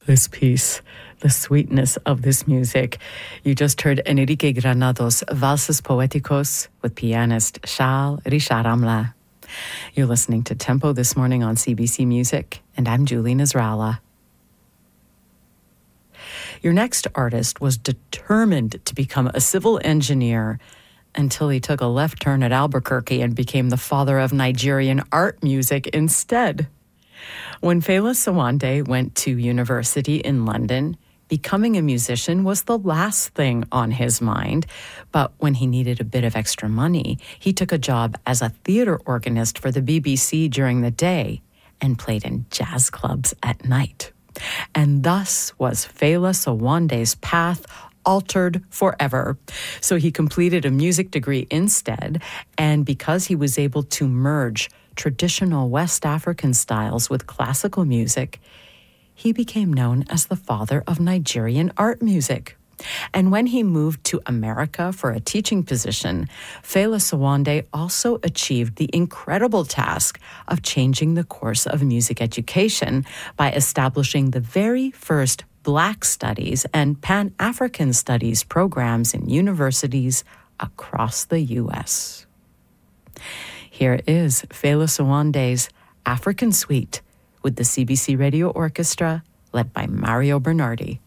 this piece, the sweetness of this music. You just heard Enrique Granados' Valses Poéticos with pianist Charles Richard Ramelin. You're listening to Tempo this morning on CBC Music, and I'm Julie Nasrallah. Your next artist was determined to become a civil engineer until he took a left turn at Albuquerque and became the father of Nigerian art music instead. When Fela Sowande went to university in London, becoming a musician was the last thing on his mind. But when he needed a bit of extra money, he took a job as a theater organist for the BBC during the day and played in jazz clubs at night. And thus was Fela Sowande's path altered forever. So he completed a music degree instead, and because he was able to merge traditional West African styles with classical music, he became known as the father of Nigerian art music. And when he moved to America for a teaching position, Fela Sowande also achieved the incredible task of changing the course of music education by establishing the very first Black Studies and Pan-African Studies programs in universities across the U.S. Here is Fela Sowande's African Suite with the CBC Radio Orchestra, led by Mario Bernardi.